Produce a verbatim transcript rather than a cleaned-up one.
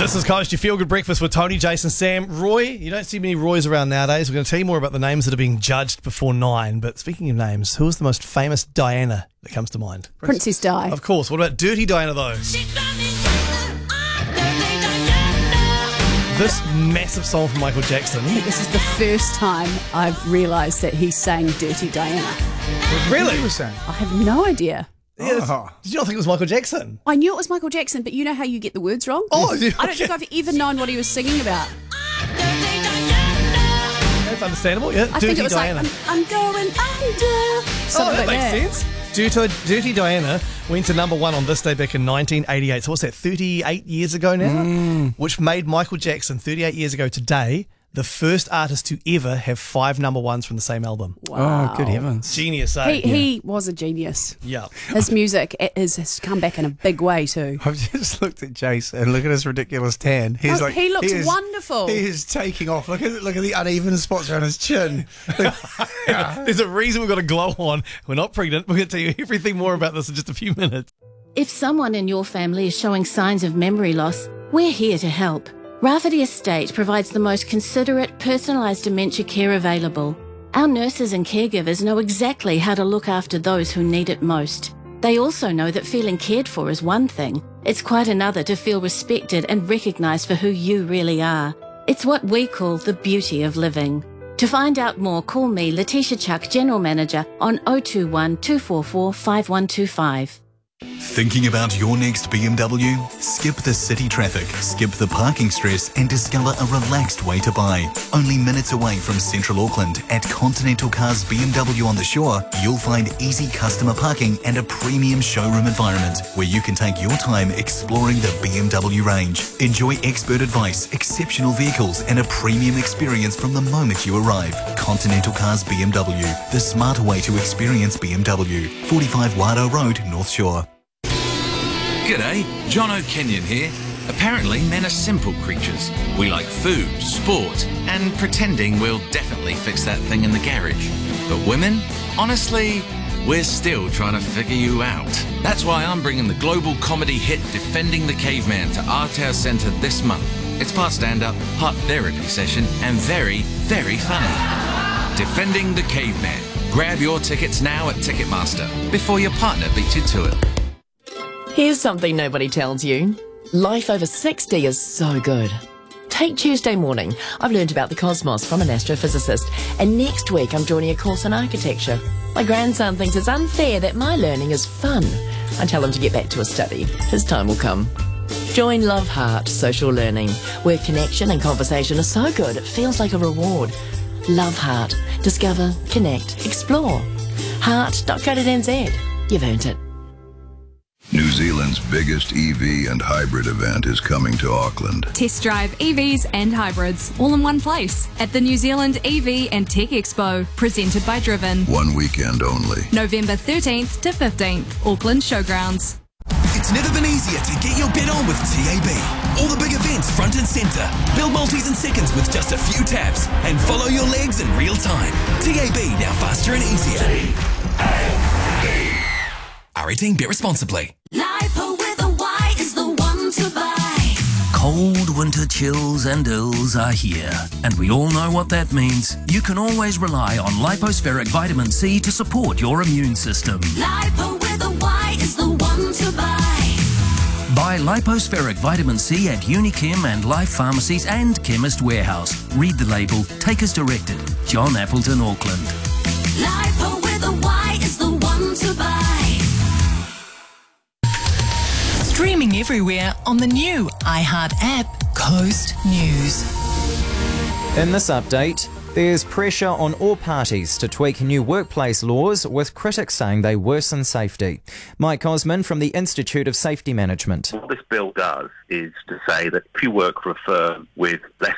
This is Coast, your feel-good breakfast with Tony, Jason, Sam. Roy, you don't see many Roys around nowadays. We're going to tell you more about the names that are being judged before nine. But speaking of names, who is the most famous Diana that comes to mind? Princess Di. Of course. What about Dirty Diana, though? This massive song from Michael Jackson. I think this is the first time I've realised that he sang Dirty Diana. Really? He was saying. I have no idea. Yes. Oh. Did you not think it was Michael Jackson? I knew it was Michael Jackson, but you know how you get the words wrong? Oh, yeah, I don't think I've even known what he was singing about. That's understandable, yeah. I Dirty think it was Diana. like, I'm, I'm going under. Oh, Something that like makes sense. Dirty, Dirty Diana went to number one on this day back in nineteen eighty-eight. So what's that, thirty-eight years ago now? Mm. Which made Michael Jackson, thirty-eight years ago today, the first artist to ever have five number ones from the same album. Wow. Oh, good heavens. Genius, eh? He, he was a genius. Yeah. His music it is, has come back in a big way too. I've just looked at Jason and look at his ridiculous tan. He's Oh, like he looks is- wonderful. He is taking off. Look at look at the uneven spots around his chin. There's a reason we've got a glow on. We're not pregnant. We're going to tell you everything more about this in just a few minutes. If someone in your family is showing signs of memory loss, we're here to help. Rafferty Estate provides the most considerate, personalised dementia care available. Our nurses and caregivers know exactly how to look after those who need it most. They also know that feeling cared for is one thing. It's quite another to feel respected and recognised for who you really are. It's what we call the beauty of living. To find out more, call me, Letitia Chuck, General Manager, on oh two one, two four four, five one two five. Thinking about your next B M W? Skip the city traffic, skip the parking stress and discover a relaxed way to buy. Only minutes away from Central Auckland at Continental Cars B M W on the Shore, you'll find easy customer parking and a premium showroom environment where you can take your time exploring the B M W range. Enjoy expert advice, exceptional vehicles and a premium experience from the moment you arrive. Continental Cars B M W, the smarter way to experience B M W. forty-five Wado Road, North Shore. G'day, John O'Kenyon here. Apparently men are simple creatures. We like food, sport, and pretending we'll definitely fix that thing in the garage. But women? Honestly, we're still trying to figure you out. That's why I'm bringing the global comedy hit Defending the Caveman to Aotearoa Centre this month. It's part stand-up, part therapy session, and very, very funny. Defending the Caveman. Grab your tickets now at Ticketmaster before your partner beats you to it. Here's something nobody tells you. Life over sixty is so good. Take Tuesday morning. I've learned about the cosmos from an astrophysicist, and next week I'm joining a course in architecture. My grandson thinks it's unfair that my learning is fun. I tell him to get back to his study. His time will come. Join Love Heart Social Learning, where connection and conversation are so good it feels like a reward. Love Heart. Discover, connect, explore. heart dot co dot n z. You've earned it. New Zealand's biggest E V and hybrid event is coming to Auckland. Test drive E Vs and hybrids all in one place at the New Zealand E V and Tech Expo, presented by Driven. One weekend only. November thirteenth to fifteenth, Auckland Showgrounds. It's never been easier to get your bid on with T A B. All the big events front and centre. Build multis in seconds with just a few taps and follow your legs in real time. T A B, now faster and easier. T A B. R eighteen, bet responsibly. Lipo with a Y is the one to buy. Cold winter chills and ills are here, and we all know what that means. You can always rely on Lipospheric Vitamin C to support your immune system. Lipo with a Y is the one to buy. Buy Lipospheric Vitamin C at Unichem and Life Pharmacies and Chemist Warehouse. Read the label, take as directed. John Appleton, Auckland. Lipo with a Y is the one to buy. Streaming everywhere on the new iHeart app, Coast News. In this update, there's pressure on all parties to tweak new workplace laws, with critics saying they worsen safety. Mike Osman from the Institute of Safety Management. What this bill does is to say that if you work for a firm with less